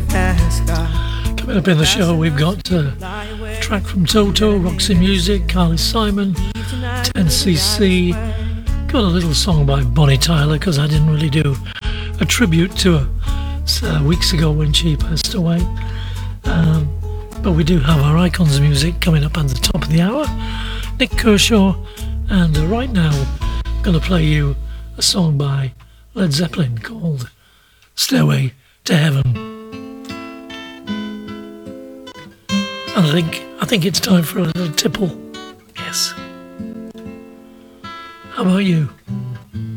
Coming up in the show, we've got a track from Toto, Roxy Music, Carly Simon, 10cc. Got a little song by Bonnie Tyler because I didn't really do a tribute to her weeks ago when she passed away. But we do have our Icons music coming up at the top of the hour. Nick Kershaw, and right now I'm going to play you a song by Led Zeppelin called Stairway to Heaven. And I think it's time for a little tipple. Yes. How about you?